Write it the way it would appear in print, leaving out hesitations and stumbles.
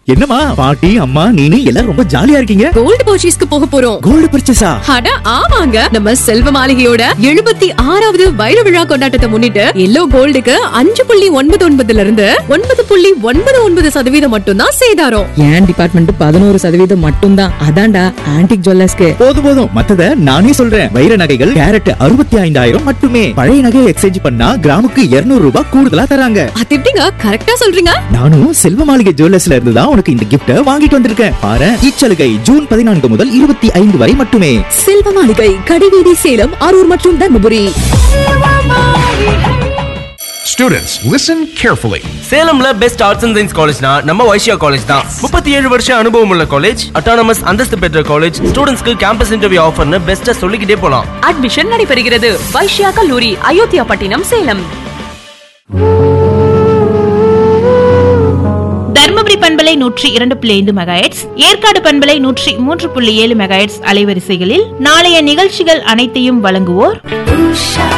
என்னம்மா பாட்டி அம்மா நீனு எல்லாரும் ரொம்ப ஜாலியா இருக்கீங்க. கோல்டு பர்ச்சேஸ்க்கு போக போறோம். கோல்டு பர்ச்சேஸா? அட ஆமாங்க, நம்ம செல்வ மாளிகையோட 76வது வைர விழா கொண்டாட்டத்தை முன்னிட்டு எல்லோ கோல்டுக்கு 5.99 இருந்து 9.99% மட்டும் தான் சேதாரம். என் டிபார்ட்மெண்ட் 11% மட்டும் தான். அதான்டா ஆன்டிக் ஜுவல்லர்ஸ்க்கு. போதும் மத்தத நானே சொல்றேன். வைர நகைகள் கேரட் 65,000 மட்டுமே. பழைய நகையை எக்ஸ்சேஞ்ச் பண்ணா கிராமுக்கு 200 ரூபாய் கூடுதலா தராங்க. அது எப்படிங்க கரெக்டா சொல்றீங்க? நானும் செல்வ மாளிகை ஜுவல்லர்ஸ்ல இருந்து தான் உனக்கு இந்த கிஃப்ட வாங்கிட்டு வந்திருக்கேன். பாரு, இச்சலுகை ஜூன் 14 முதல் 25 வரை மட்டுமே. செல்வ மாளிகை, கடிவீதி, சேலம், அரூர் மற்றும் Dharmapuri. Students, listen carefully. சேலம்ல best arts and science காலேஜ்னா நம்ம வைஷ்யா காலேஜ் தான். 37 வருஷ அனுபவம் உள்ள காலேஜ், அட்டானமஸ் அந்தஸ்து பெற்ற காலேஜ், ஸ்டூடண்ட்ஸ்க்கு கேம்பஸ் இன்டர்வியூ ஆஃபர்னு பெஸ்ட்டா சொல்லிக்கிட்டே போலாம். அட்மிஷன் நடைபெறுகிறது. வைஷ்யா கல்லூரி, அயோத்தியா பட்டினம், சேலம். தர்மபுரி பண்பலை 102.5 மெகாஹெர்ட்ஸ், ஏற்காடு பண்பலை 103.7 மெகாஹெர்ட்ஸ் அலைவரிசைகளில் நாளைய நிகழ்ச்சிகள் அனைத்தையும் வழங்குவோர்